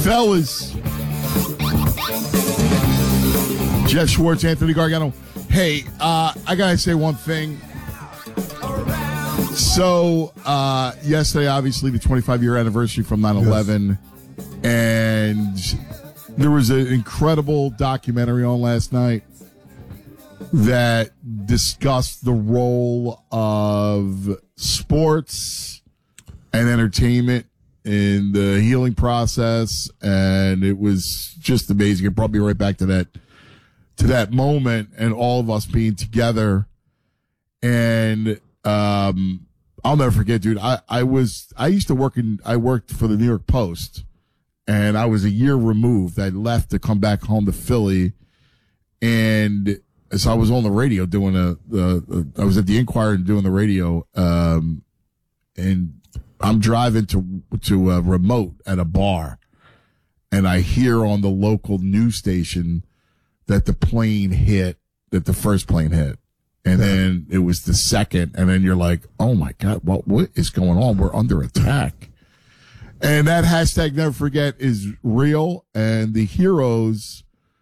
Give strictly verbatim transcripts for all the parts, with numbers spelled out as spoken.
Fellas, Jeff Schwartz, Anthony Gargano. Hey, uh, I gotta say one thing. So, uh, yesterday, obviously, the twenty-five year anniversary from nine eleven, yes. And there was an incredible documentary on last night that discussed the role of sports and entertainment in the healing process, and it was just amazing. It brought me right back to that to that moment and all of us being together. And um, I'll never forget, dude. I, I was I used to work in I worked for the New York Post, and I was a year removed. I left to come back home to Philly, and so I was on the radio doing a. a, a I was at the Inquirer and doing the radio, um, and I'm driving to to a remote at a bar, and I hear on the local news station that the plane hit, that the first plane hit, and then it was the second, and then you're like, oh my God, what what is going on? We're under attack. And that hashtag never forget is real, and the heroes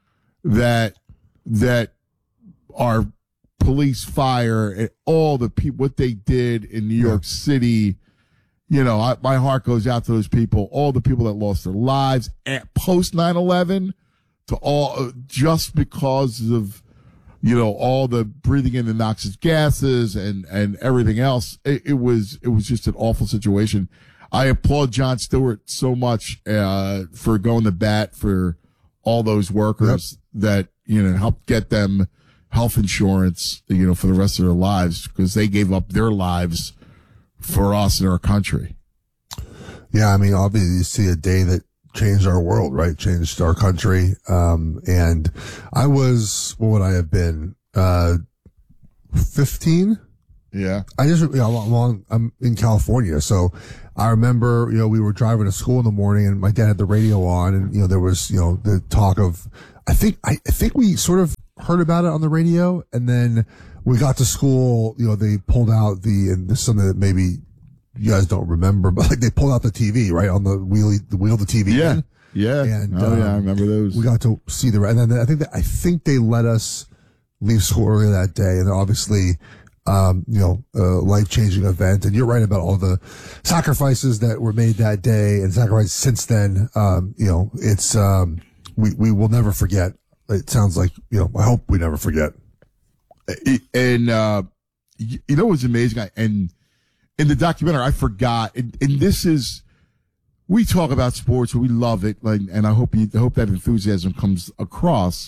that that are police, fire, and all the people, what they did in New York City. You know, I, my heart goes out to those people, all the people that lost their lives at post nine eleven, to all, just because of, you know, all the breathing in the noxious gases and, and everything else. It, it was, it was just an awful situation. I applaud Jon Stewart so much, uh, for going to bat for all those workers yep. that, you know, helped get them health insurance, you know, for the rest of their lives, because they gave up their lives for us in our country. Yeah, I mean, obviously you see a day that changed our world, right? Changed our country. Um, and I was, what would I have been? Uh, fifteen? Yeah. I just, you know, I'm, on, I'm in California. So I remember, you know, we were driving to school in the morning and my dad had the radio on and, you know, there was, you know, the talk of, I think, I, I think we sort of heard about it on the radio, and then we got to school, you know, they pulled out the, and this is something that maybe you guys don't remember, but like they pulled out the T V, right? On the wheelie, the wheel of the T V. Yeah. In. Yeah. And, oh, um, yeah. I remember those. We got to see the, and then I think that, I think they let us leave school earlier that day. And obviously, um, you know, a life changing event. And you're right about all the sacrifices that were made that day and sacrifices since then. Um, you know, it's, um, we, we will never forget. It sounds like, you know, I hope we never forget. And, uh, you know what's amazing? I, and in the documentary, I forgot, and, and this is, we talk about sports, we love it, like, and I hope you, I hope that enthusiasm comes across.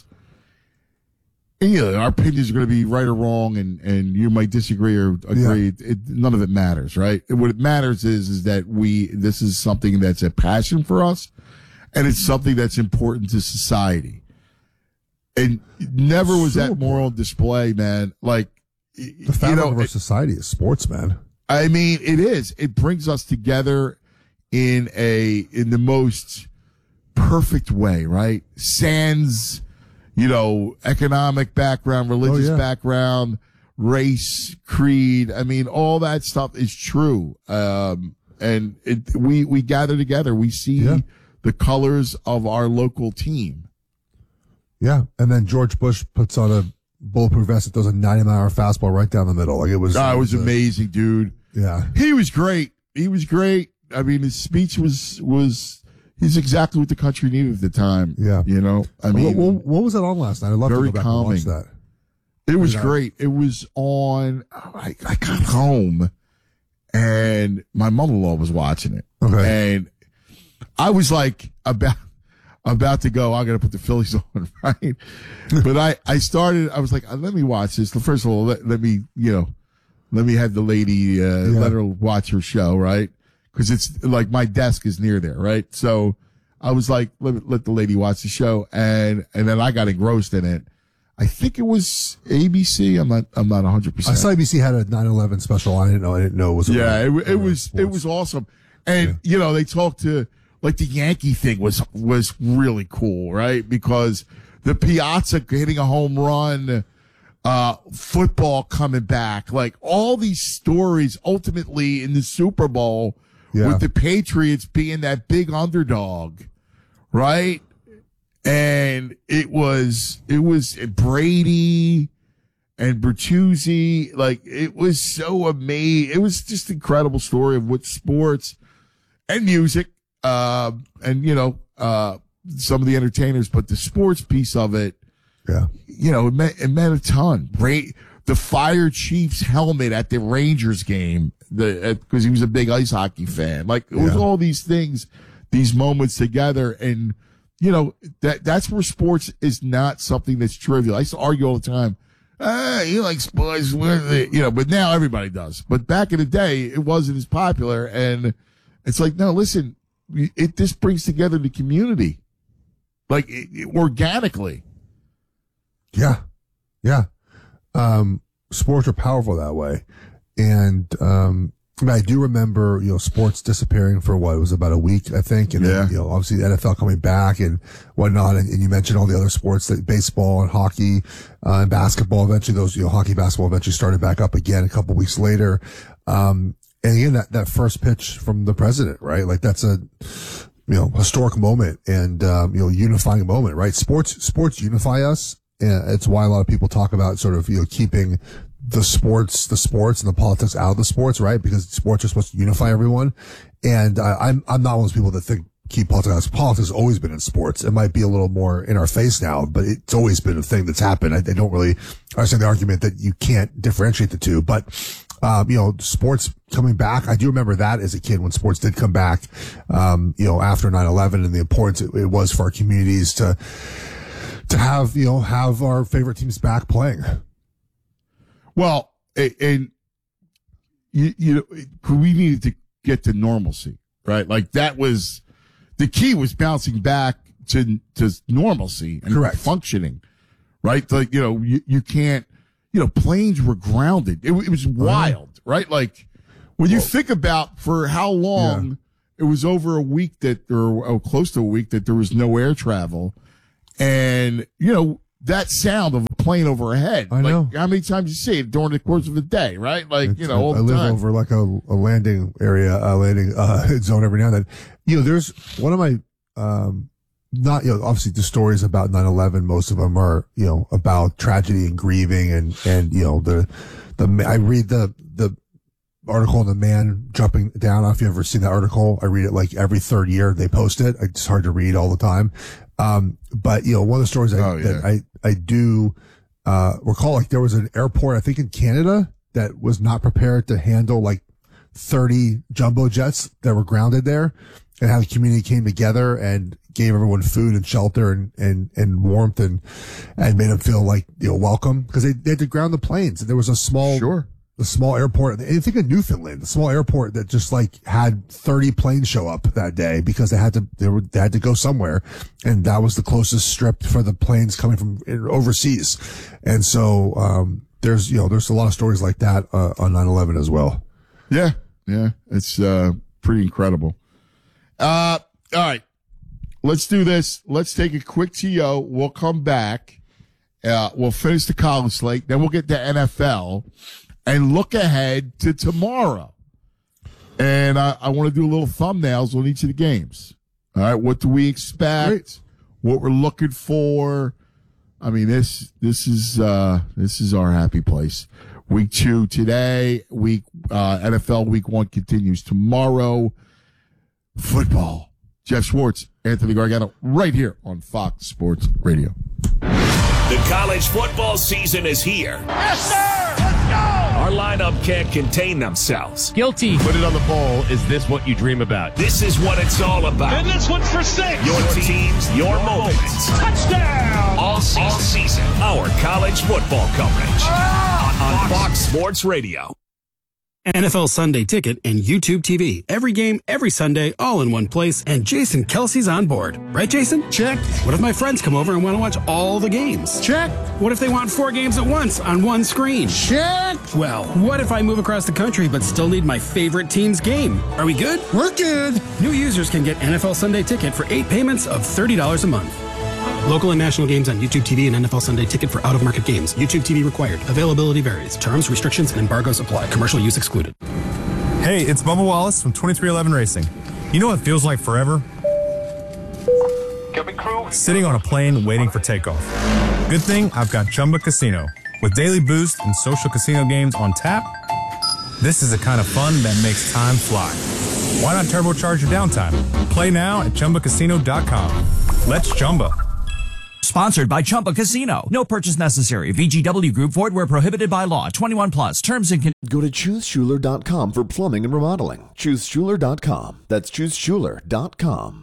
And, you know, our opinions are going to be right or wrong, and, and you might disagree or agree. Yeah. It, none of it matters, right? And what it matters is, is that we, this is something that's a passion for us, and it's something that's important to society. And never was so that more on display, man. Like, the fabric you know, of our it, society is sports, man. I mean, it is. It brings us together in a, in the most perfect way, right? Sans, you know, economic background, religious oh, yeah. background, race, creed. I mean, all that stuff is true. Um, and it, we, we gather together. We see yeah. the colors of our local team. Yeah. And then George Bush puts on a bulletproof vest that throws a ninety mile an hour fastball right down the middle. Like it was, oh, it was it was amazing, a, dude. Yeah. He was great. He was great. I mean, his speech was, was, he's exactly what the country needed at the time. Yeah. You know, I mean, what, what, what was that on last night? I'd love to go back calming. and watch that. It was great. It was on, I, I got home and my mother-in-law was watching it. Okay. And I was like about, about to go, I got to put the Phillies on, right? But I, I started, I was like, let me watch this. First of all, let, let me, you know, let me have the lady, uh, yeah. let her watch her show, right? Cause it's like my desk is near there, right? So I was like, let, let the lady watch the show. And, and then I got engrossed in it. I think it was A B C. I'm not, I'm not one hundred percent. I saw A B C had a nine eleven special. I didn't know, I didn't know it was. Yeah, it, it, it was, sports. It was awesome. And, yeah. you know, they talked to, like the Yankee thing was, was really cool, right? Because the Piazza hitting a home run, uh, football coming back, like all these stories ultimately in the Super Bowl yeah. with the Patriots being that big underdog, right? And it was it was Brady and Bertuzzi. Like, it was so amazing. It was just an incredible story of what sports and music, uh, and, you know, uh, some of the entertainers, but the sports piece of it, yeah, you know, it meant, it meant a ton. Bra- the Fire Chief's helmet at the Rangers game, the because he was a big ice hockey fan. Like, it was Yeah. all these things, these moments together, and you know that that's where sports is not something that's trivial. I used to argue all the time. Ah, you like sports, you know, but now everybody does. But back in the day, it wasn't as popular, and it's like, no, listen, it this brings together the community, like it, it, organically. Yeah. Yeah. Um, sports are powerful that way. And, um, I, mean, I do remember, you know, sports disappearing for what, it was about a week, I think. And Yeah. then, you know, obviously the N F L coming back and whatnot. And, and you mentioned all the other sports, like baseball and hockey, uh, and basketball. Eventually those, you know, hockey, basketball eventually started back up again a couple weeks later. Um, and again, that, that first pitch from the president, right? Like that's a, you know, historic moment and, um, you know, unifying moment, right? Sports, sports unify us. And it's why a lot of people talk about sort of, you know, keeping the sports, the sports and the politics out of the sports, right? Because sports are supposed to unify everyone. And uh, I'm, I'm not one of those people that think keep politics out. Politics has always been in sports. It might be a little more in our face now, but it's always been a thing that's happened. I, I don't really understand the argument that you can't differentiate the two, but, um, you know, sports coming back. I do remember that as a kid when sports did come back, um, you know, after nine eleven and the importance it, it was for our communities to, to have, you know, have our favorite teams back playing. Well, and you, you know, we needed to get to normalcy, right? Like that was the key was bouncing back to, to normalcy and Correct. functioning, right? Like, you know, you, you can't, you know, planes were grounded. It, it was wild, right? Like when you Well, think about for how long it was over a week that, or, or close to a week that there was no air travel. And, you know, that sound of a plane overhead. I know. Like, how many times you see it during the course of the day, right? Like, It's- you know, all I the live time. over like a, a landing area, a landing uh, zone every now and then. You know, there's one of my, um, not, you know, obviously the stories about nine eleven, most of them are, you know, about tragedy and grieving and, and, you know, the, the, I read the, the article on the man jumping down. I don't know if you've ever seen that article. I read it like every third year they post it. It's hard to read all the time. Um, but you know, one of the stories I, Oh, yeah. that I, I do, uh, recall, like there was an airport, I think in Canada that was not prepared to handle like thirty jumbo jets that were grounded there, and how the community came together and gave everyone food and shelter and, and, and warmth and, and made them feel like, you know, welcome because they, they had to ground the planes. There was a small, Sure. the small airport, I think in Newfoundland, the small airport that just like had thirty planes show up that day because they had to, they were, they had to go somewhere. And that was the closest strip for the planes coming from overseas. And so, um, there's, you know, there's a lot of stories like that, uh, on nine eleven as well. Yeah. Yeah. It's, uh, pretty incredible. Uh, all right. Let's do this. Let's take a quick T O. We'll come back. Uh, we'll finish the college slate. Then we'll get to N F L and look ahead to tomorrow. And I, I want to do a little thumbnails on each of the games. All right. What do we expect? Great. What we're looking for. I mean, this, this is, uh, this is our happy place. Week two today, week, uh, N F L week one continues tomorrow. Football. Jeff Schwartz, Anthony Gargano, right here on Fox Sports Radio. The college football season is here. Yes, sir! Let's go! Our lineup can't contain themselves. Guilty. Put it on the poll. Is this what you dream about? This is what it's all about. And this one's for six. Your teams, your moments. Touchdown! All season. All season. Our college football coverage. Ah! On Fox Sports Radio. N F L Sunday Ticket and YouTube T V. Every game, every Sunday, all in one place. And Jason Kelsey's on board. Right, Jason? Check. What if my friends come over and want to watch all the games? Check. What if they want four games at once on one screen? Check. Well, what if I move across the country but still need my favorite team's game? Are we good? We're good. New users can get N F L Sunday Ticket for eight payments of thirty dollars a month. Local and national games on YouTube T V and N F L Sunday Ticket for out-of-market games. YouTube T V required. Availability varies. Terms, restrictions, and embargoes apply. Commercial use excluded. Hey, it's Bubba Wallace from twenty-three eleven Racing. You know what feels like forever? Cabin crew. Sitting on a plane waiting for takeoff. Good thing I've got Chumba Casino. With daily boost and social casino games on tap, this is the kind of fun that makes time fly. Why not turbocharge your downtime? Play now at Chumba Casino dot com. Let's Chumba. Sponsored by Chumba Casino. No purchase necessary. V G W Group. Void where prohibited by law. twenty-one plus. Terms and conditions. Go to choose schuler dot com for plumbing and remodeling. choose schuler dot com. That's choose schuler dot com.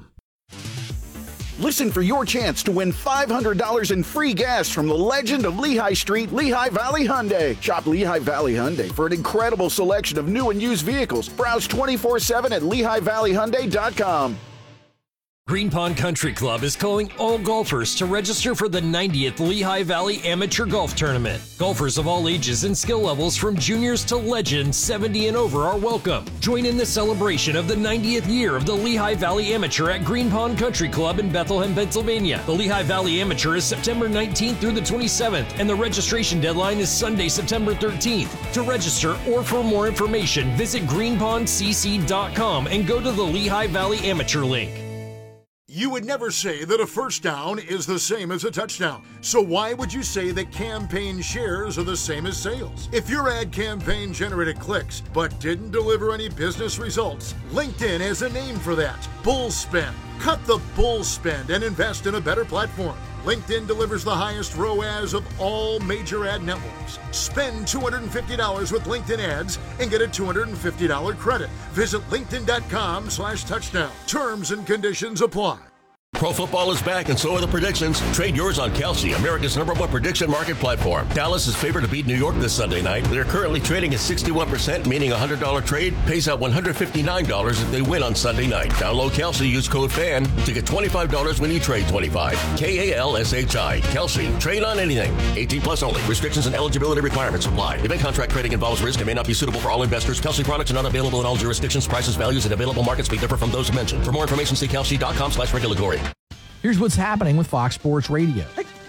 Listen for your chance to win five hundred dollars in free gas from the legend of Lehigh Street, Lehigh Valley Hyundai. Shop Lehigh Valley Hyundai for an incredible selection of new and used vehicles. Browse twenty-four seven at lehigh valley hyundai dot com. Green Pond Country Club is calling all golfers to register for the ninetieth Lehigh Valley Amateur Golf Tournament. Golfers of all ages and skill levels from juniors to legends seventy and over are welcome. Join in the celebration of the ninetieth year of the Lehigh Valley Amateur at Green Pond Country Club in Bethlehem, Pennsylvania. The Lehigh Valley Amateur is September nineteenth through the twenty-seventh, and the registration deadline is Sunday, September thirteenth. To register or for more information, visit green pond c c dot com and go to the Lehigh Valley Amateur link. You would never say that a first down is the same as a touchdown. So why would you say that campaign shares are the same as sales? If your ad campaign generated clicks but didn't deliver any business results, LinkedIn has a name for that: bull spend. Cut the bull spend and invest in a better platform. LinkedIn delivers the highest R O A S of all major ad networks. Spend two hundred fifty dollars with LinkedIn ads and get a two hundred fifty dollars credit. Visit linkedin.com slash touchdown. Terms and conditions apply. Pro football is back, and so are the predictions. Trade yours on Kalshi, America's number one prediction market platform. Dallas is favored to beat New York this Sunday night. They're currently trading at sixty-one percent, meaning a one hundred dollars trade pays out one hundred fifty-nine dollars if they win on Sunday night. Download Kalshi, use code FAN to get twenty-five dollars when you trade twenty-five. K A L S H I. Kalshi. Trade on anything. eighteen plus only. Restrictions and eligibility requirements apply. Event contract trading involves risk and may not be suitable for all investors. Kalshi products are not available in all jurisdictions. Prices, values, and available markets may differ from those mentioned. For more information, see kalshi.com slash regulatory. Here's what's happening with Fox Sports Radio.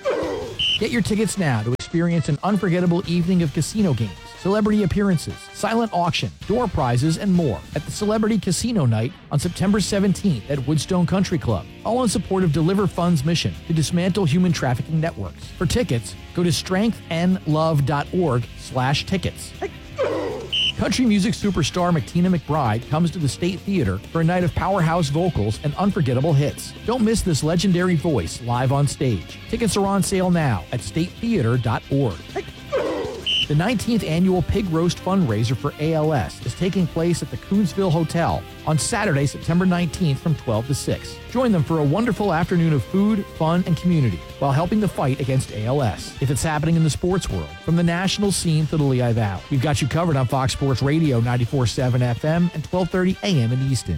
Get your tickets now to experience an unforgettable evening of casino games, celebrity appearances, silent auction, door prizes, and more at the Celebrity Casino Night on September seventeenth at Woodstone Country Club, all in support of Deliver Fund's mission to dismantle human trafficking networks. For tickets, go to strengthandlove.org slash tickets. Country music superstar McTina McBride comes to the State Theater for a night of powerhouse vocals and unforgettable hits. Don't miss this legendary voice live on stage. Tickets are on sale now at state theater dot org. The nineteenth annual Pig Roast fundraiser for A L S is taking place at the Coonsville Hotel on Saturday, September nineteenth from twelve to six. Join them for a wonderful afternoon of food, fun, and community while helping the fight against A L S. If it's happening in the sports world, from the national scene to the Lehigh Valley, we've got you covered on Fox Sports Radio ninety-four point seven F M and twelve thirty A M in Easton.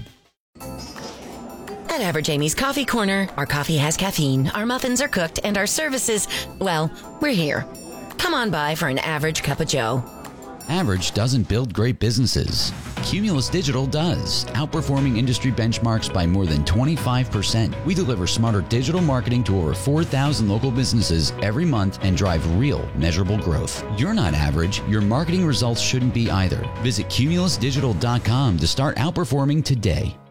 At Average Amy's Coffee Corner, our coffee has caffeine, our muffins are cooked, and our services, well, we're here. Come on by for an average cup of joe. Average doesn't build great businesses. Cumulus Digital does, outperforming industry benchmarks by more than twenty-five percent. We deliver smarter digital marketing to over four thousand local businesses every month and drive real, measurable growth. You're not average. Your marketing results shouldn't be either. Visit cumulus digital dot com to start outperforming today.